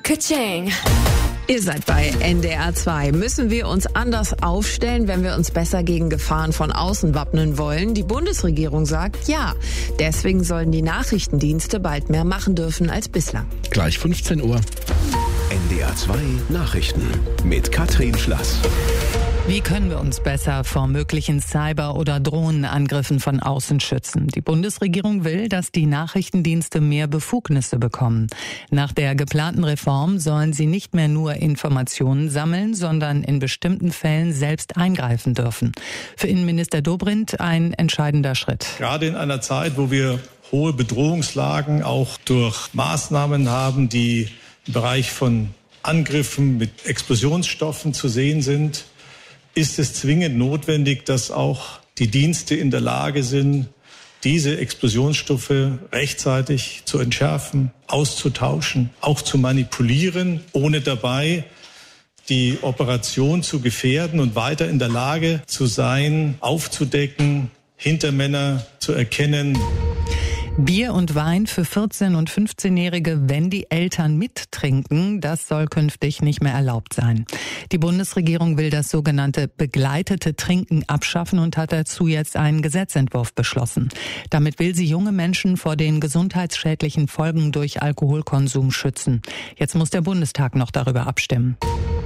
Ka-ching. Ihr seid bei NDR 2. Müssen wir uns anders aufstellen, wenn wir uns besser gegen Gefahren von außen wappnen wollen? Die Bundesregierung sagt ja. Deswegen sollen die Nachrichtendienste bald mehr machen dürfen als bislang. Gleich 15 Uhr. NDR 2 Nachrichten mit Katrin Schlass. Wie können wir uns besser vor möglichen Cyber- oder Drohnenangriffen von außen schützen? Die Bundesregierung will, dass die Nachrichtendienste mehr Befugnisse bekommen. Nach der geplanten Reform sollen sie nicht mehr nur Informationen sammeln, sondern in bestimmten Fällen selbst eingreifen dürfen. Für Innenminister Dobrindt ein entscheidender Schritt. Gerade in einer Zeit, wo wir hohe Bedrohungslagen auch durch Maßnahmen haben, die im Bereich von Angriffen mit Explosionsstoffen zu sehen sind, ist es zwingend notwendig, dass auch die Dienste in der Lage sind, diese Explosionsstoffe rechtzeitig zu entschärfen, auszutauschen, auch zu manipulieren, ohne dabei die Operation zu gefährden und weiter in der Lage zu sein, aufzudecken, Hintermänner zu erkennen. Bier und Wein für 14- und 15-Jährige, wenn die Eltern mittrinken, das soll künftig nicht mehr erlaubt sein. Die Bundesregierung will das sogenannte begleitete Trinken abschaffen und hat dazu jetzt einen Gesetzentwurf beschlossen. Damit will sie junge Menschen vor den gesundheitsschädlichen Folgen durch Alkoholkonsum schützen. Jetzt muss der Bundestag noch darüber abstimmen.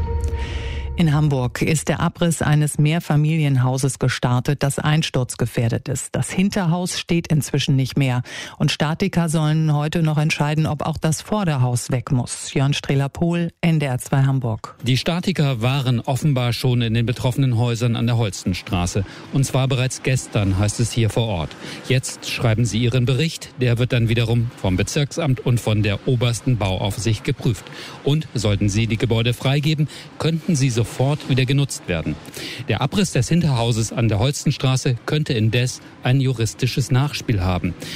In Hamburg ist der Abriss eines Mehrfamilienhauses gestartet, das einsturzgefährdet ist. Das Hinterhaus steht inzwischen nicht mehr. Und Statiker sollen heute noch entscheiden, ob auch das Vorderhaus weg muss. Jörn Strehler-Pohl, NDR 2 Hamburg. Die Statiker waren offenbar schon in den betroffenen Häusern an der Holstenstraße. Und zwar bereits gestern, heißt es hier vor Ort. Jetzt schreiben sie ihren Bericht. Der wird dann wiederum vom Bezirksamt und von der obersten Bauaufsicht geprüft. Und sollten sie die Gebäude freigeben, könnten sie sofort wieder genutzt werden. Der Abriss des Hinterhauses an der Holstenstraße könnte indes ein juristisches Nachspiel haben.